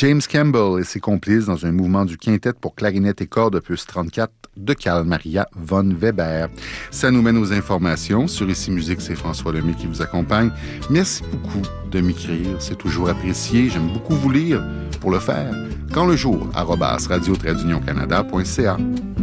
James Campbell et ses complices dans un mouvement du quintet pour clarinette et cordes opus 34 de Carl Maria von Weber. Ça nous mène aux informations. Sur Ici Musique, c'est François Lemay qui vous accompagne. Merci beaucoup de m'écrire, c'est toujours apprécié. J'aime beaucoup vous lire. Pour le faire, quand le jour, @radio-canada.ca.